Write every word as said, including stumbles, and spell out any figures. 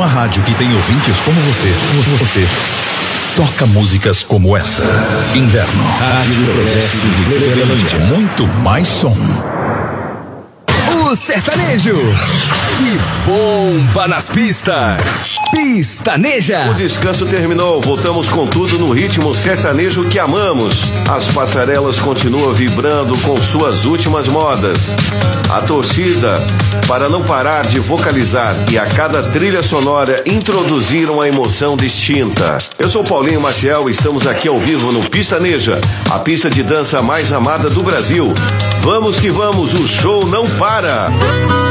Uma rádio que tem ouvintes como você. Você toca músicas como essa. Inverno. Rádio Progresso de Clevelândia. Muito mais som. O sertanejo que bomba nas pistas. Pistaneja. O descanso terminou, voltamos com tudo no ritmo sertanejo que amamos. As passarelas continuam vibrando com suas últimas modas. A torcida, para não parar de vocalizar e a cada trilha sonora introduzir uma emoção distinta. Eu sou Paulinho Maciel e estamos aqui ao vivo no Pistaneja, a pista de dança mais amada do Brasil. Vamos que vamos, o show não para!